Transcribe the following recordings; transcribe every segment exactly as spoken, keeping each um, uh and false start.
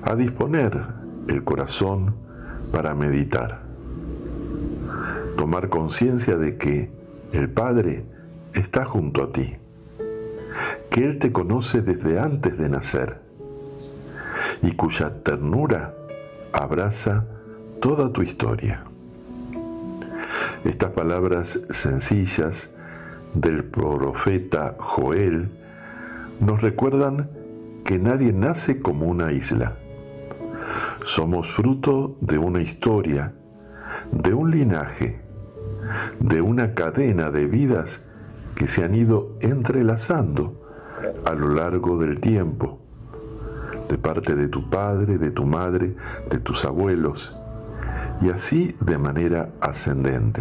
a disponer el corazón para meditar. Tomar conciencia de que el Padre está junto a ti, que Él te conoce desde antes de nacer y cuya ternura abraza toda tu historia. Estas palabras sencillas del profeta Joel nos recuerdan que nadie nace como una isla. Somos fruto de una historia, de un linaje, de una cadena de vidas que se han ido entrelazando a lo largo del tiempo, de parte de tu padre, de tu madre, de tus abuelos, y así de manera ascendente.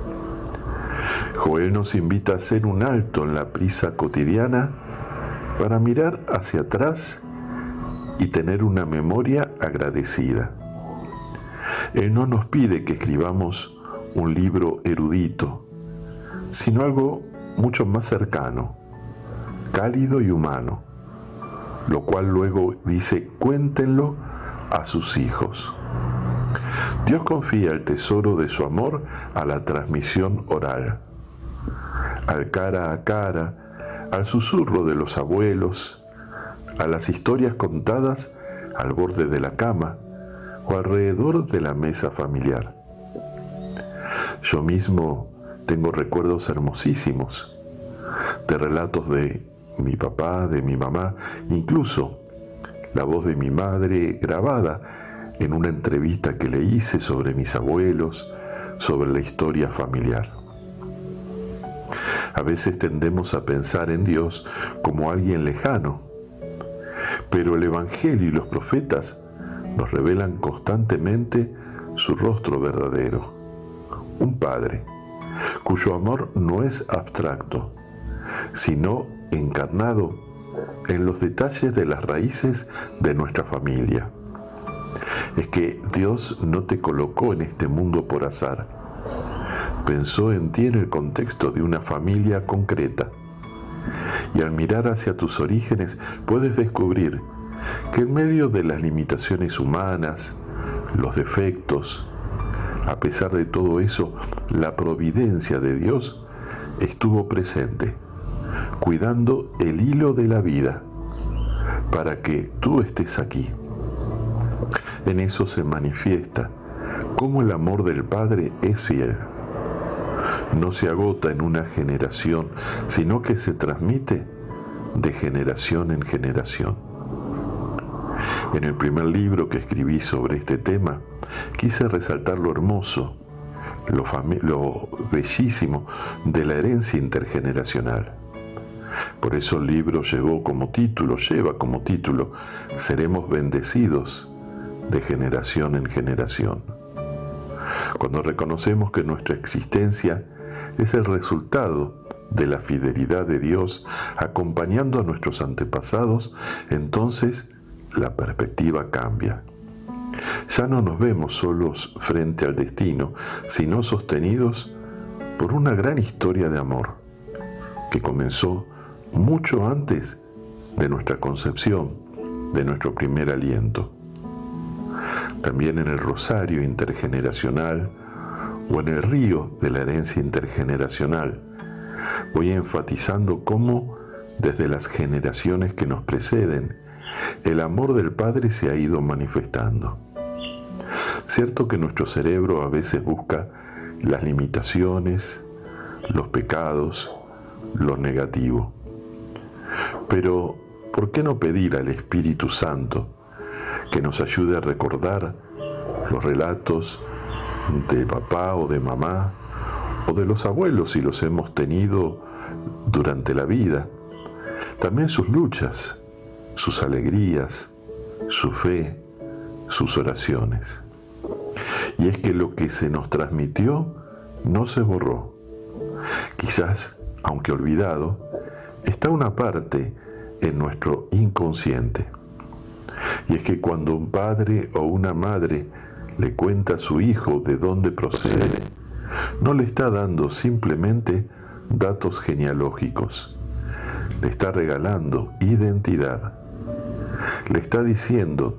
Joel nos invita a hacer un alto en la prisa cotidiana para mirar hacia atrás y tener una memoria agradecida. Él no nos pide que escribamos un libro erudito, sino algo mucho más cercano, cálido y humano, lo cual luego dice: cuéntenlo a sus hijos. Dios confía el tesoro de su amor a la transmisión oral, al cara a cara, al susurro de los abuelos, a las historias contadas al borde de la cama o alrededor de la mesa familiar. Yo mismo tengo recuerdos hermosísimos de relatos de mi papá, de mi mamá, incluso la voz de mi madre grabada en una entrevista que le hice sobre mis abuelos, sobre la historia familiar. A veces tendemos a pensar en Dios como alguien lejano, pero el Evangelio y los profetas nos revelan constantemente su rostro verdadero. Un Padre cuyo amor no es abstracto, sino encarnado en los detalles de las raíces de nuestra familia. Es que Dios no te colocó en este mundo por azar. Pensó en ti en el contexto de una familia concreta. Y al mirar hacia tus orígenes puedes descubrir que en medio de las limitaciones humanas, los defectos, a pesar de todo eso, la providencia de Dios estuvo presente, cuidando el hilo de la vida, para que tú estés aquí. En eso se manifiesta cómo el amor del Padre es fiel. No se agota en una generación, sino que se transmite de generación en generación. En el primer libro que escribí sobre este tema, quise resaltar lo hermoso, lo, lo bellísimo de la herencia intergeneracional. Por eso el libro llevó como título, lleva como título, Seremos bendecidos de generación en generación. Cuando reconocemos que nuestra existencia es el resultado de la fidelidad de Dios acompañando a nuestros antepasados, entonces la perspectiva cambia. Ya no nos vemos solos frente al destino, sino sostenidos por una gran historia de amor que comenzó mucho antes de nuestra concepción, de nuestro primer aliento. También en el rosario intergeneracional o en el río de la herencia intergeneracional voy enfatizando cómo desde las generaciones que nos preceden el amor del Padre se ha ido manifestando. Cierto que nuestro cerebro a veces busca las limitaciones, los pecados, lo negativo. Pero, ¿por qué no pedir al Espíritu Santo que nos ayude a recordar los relatos de papá o de mamá, o de los abuelos si los hemos tenido durante la vida? También sus luchas, sus alegrías, su fe, sus oraciones. Y es que lo que se nos transmitió no se borró. Quizás, aunque olvidado, está una parte en nuestro inconsciente. Y es que cuando un padre o una madre le cuenta a su hijo de dónde procede, no le está dando simplemente datos genealógicos, le está regalando identidad, le está diciendo